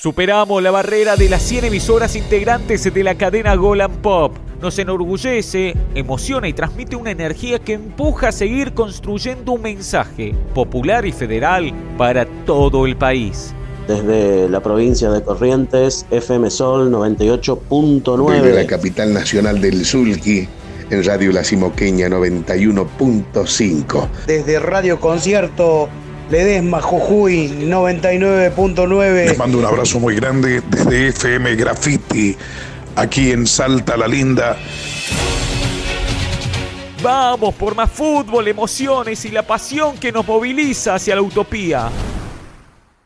Superamos la barrera de las 100 emisoras integrantes de la cadena Golan Pop. Nos enorgullece, emociona y transmite una energía que empuja a seguir construyendo un mensaje popular y federal para todo el país. Desde la provincia de Corrientes, FM Sol 98.9. Desde la capital nacional del Sulqui, en Radio La Cimoqueña 91.5. Desde Radio Concierto Ledesma, Jujuy 99.9. Les mando un abrazo muy grande desde FM Graffiti, aquí en Salta la Linda. Vamos por más fútbol, emociones y la pasión que nos moviliza hacia la utopía.